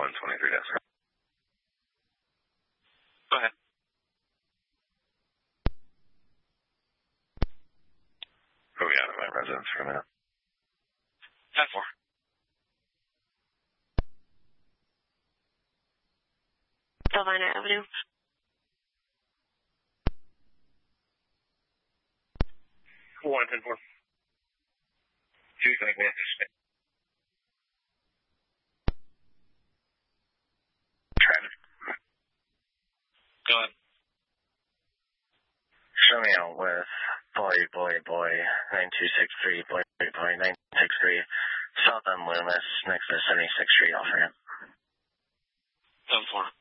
123 Desert. Go ahead. Go out of my residence for a minute. 10-4. Delvina Avenue. One 10-4. Choose like Manchester. Travis. Go ahead. Show me out with boy 9263, boy 963, South End Loomis, next to 76th Street, off ramp. 10-4.